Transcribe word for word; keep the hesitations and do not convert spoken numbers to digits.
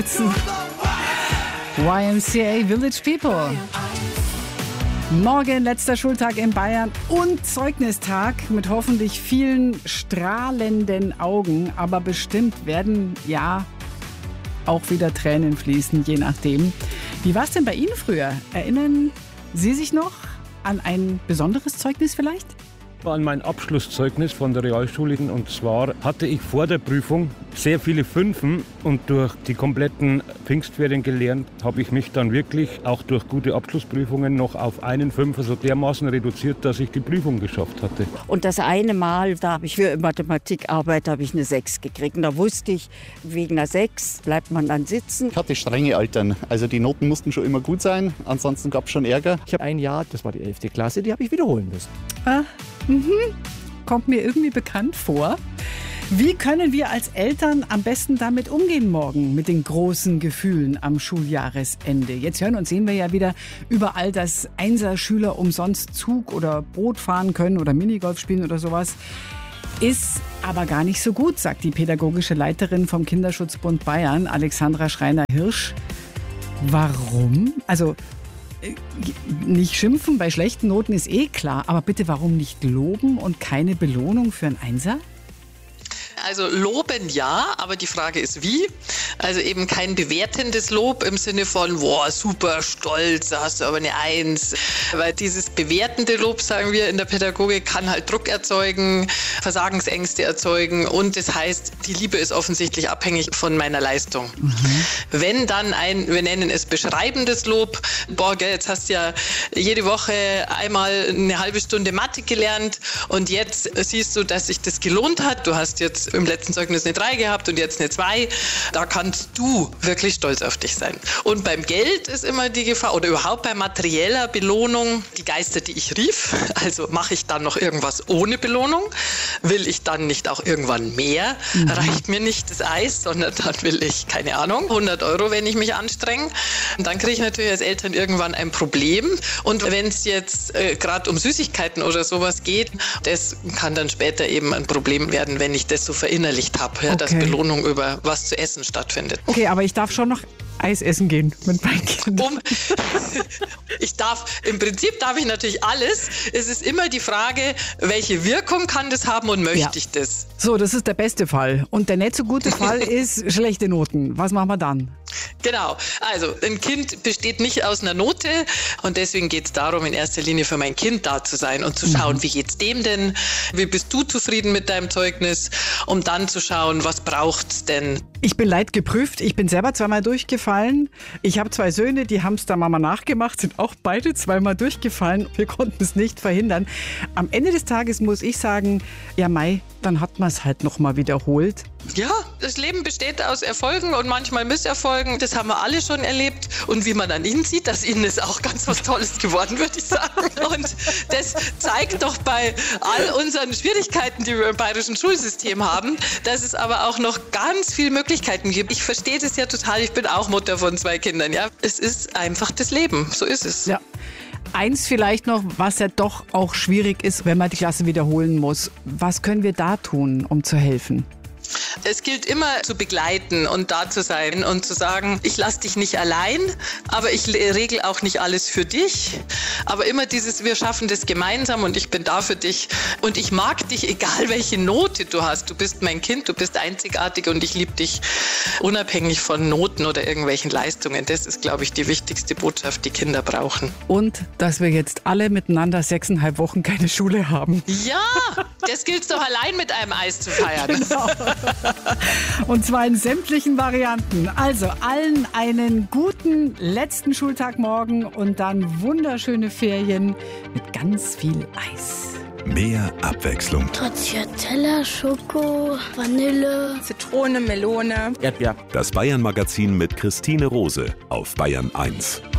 Y M C A Village People. Morgen letzter Schultag in Bayern und Zeugnistag mit hoffentlich vielen strahlenden Augen. Aber bestimmt werden ja auch wieder Tränen fließen, je nachdem. Wie war es denn bei Ihnen früher? Erinnern Sie sich noch an ein besonderes Zeugnis vielleicht? An mein Abschlusszeugnis von der Realschule. Und zwar hatte ich vor der Prüfung sehr viele Fünfen und durch die kompletten Pfingstferien gelernt, habe ich mich dann wirklich auch durch gute Abschlussprüfungen noch auf einen Fünfer so dermaßen reduziert, dass ich die Prüfung geschafft hatte. Und das eine Mal, da habe ich für Mathematikarbeit habe ich eine sechs gekriegt. Und da wusste ich, wegen einer sechs bleibt man dann sitzen. Ich hatte strenge Eltern, also die Noten mussten schon immer gut sein, ansonsten gab es schon Ärger. Ich habe ein Jahr, das war die elfte Klasse, die habe ich wiederholen müssen. Ah. Mhm. Kommt mir irgendwie bekannt vor. Wie können wir als Eltern am besten damit umgehen morgen, mit den großen Gefühlen am Schuljahresende? Jetzt hören und sehen wir ja wieder überall, dass Einser-Schüler umsonst Zug oder Boot fahren können oder Minigolf spielen oder sowas. Ist aber gar nicht so gut, sagt die pädagogische Leiterin vom Kinderschutzbund Bayern, Alexandra Schreiner-Hirsch. Warum? Also nicht schimpfen bei schlechten Noten ist eh klar, aber bitte warum nicht loben und keine Belohnung für einen Einser? Also loben ja, aber die Frage ist wie. Also eben kein bewertendes Lob im Sinne von, boah, super stolz, da hast du aber eine Eins. Weil dieses bewertende Lob, sagen wir in der Pädagogik, kann halt Druck erzeugen, Versagensängste erzeugen und das heißt, die Liebe ist offensichtlich abhängig von meiner Leistung. Mhm. Wenn dann ein, wir nennen es beschreibendes Lob, boah, gell, jetzt hast du ja jede Woche einmal eine halbe Stunde Mathe gelernt und jetzt siehst du, dass sich das gelohnt hat, du hast jetzt im letzten Zeugnis eine drei gehabt und jetzt eine zwei. Da kannst du wirklich stolz auf dich sein. Und beim Geld ist immer die Gefahr, oder überhaupt bei materieller Belohnung, die Geister, die ich rief. Also mache ich dann noch irgendwas ohne Belohnung? Will ich dann nicht auch irgendwann mehr? Mhm. Reicht mir nicht das Eis, sondern dann will ich, keine Ahnung, hundert Euro, wenn ich mich anstrenge. Und dann kriege ich natürlich als Eltern irgendwann ein Problem. Und wenn es jetzt äh, gerade um Süßigkeiten oder sowas geht, das kann dann später eben ein Problem werden, wenn ich das so verinnerlicht habe, ja, okay, dass Belohnung über was zu essen stattfindet. Okay, aber ich darf schon noch Eis essen gehen mit meinen Kindern. Um, ich darf, im Prinzip darf ich natürlich alles. Es ist immer die Frage, welche Wirkung kann das haben und möchte ja. ich das? So, das ist der beste Fall. Und der nicht so gute Fall ist schlechte Noten. Was machen wir dann? Genau, also ein Kind besteht nicht aus einer Note und deswegen geht es darum, in erster Linie für mein Kind da zu sein und zu schauen, mhm. wie geht's dem denn? Wie bist du zufrieden mit deinem Zeugnis? Um dann zu schauen, was braucht's denn? Ich bin leidgeprüft, ich bin selber zweimal durchgefallen. Ich habe zwei Söhne, die haben es der Mama nachgemacht, sind auch beide zweimal durchgefallen. Wir konnten es nicht verhindern. Am Ende des Tages muss ich sagen, ja Mai, dann hat man es halt nochmal wiederholt. Ja, das Leben besteht aus Erfolgen und manchmal Misserfolgen. Das haben wir alle schon erlebt. Und wie man an ihnen sieht, dass ihnen ist auch ganz was Tolles geworden, würde ich sagen. Und das zeigt doch bei all unseren Schwierigkeiten, die wir im bayerischen Schulsystem haben, dass es aber auch noch ganz viele Möglichkeiten gibt. Ich verstehe das ja total. Ich bin auch Mutter von zwei Kindern. Ja, es ist einfach das Leben. So ist es. Ja. Eins vielleicht noch, was ja doch auch schwierig ist, wenn man die Klasse wiederholen muss. Was können wir da tun, um zu helfen? Es gilt immer zu begleiten und da zu sein und zu sagen, ich lasse dich nicht allein, aber ich regel auch nicht alles für dich. Aber immer dieses, wir schaffen das gemeinsam und ich bin da für dich und ich mag dich, egal welche Note du hast. Du bist mein Kind, du bist einzigartig und ich liebe dich unabhängig von Noten oder irgendwelchen Leistungen. Das ist, glaube ich, die wichtigste Botschaft, die Kinder brauchen. Und, dass wir jetzt alle miteinander sechseinhalb Wochen keine Schule haben. Ja, das gilt doch allein mit einem Eis zu feiern. Genau. Und zwar in sämtlichen Varianten. Also allen einen guten letzten Schultag morgen und dann wunderschöne Ferien mit ganz viel Eis. Mehr Abwechslung. Stracciatella, Schoko, Vanille, Zitrone, Melone, Erdbeer. Das Bayern-Magazin mit Christine Rose auf Bayern eins.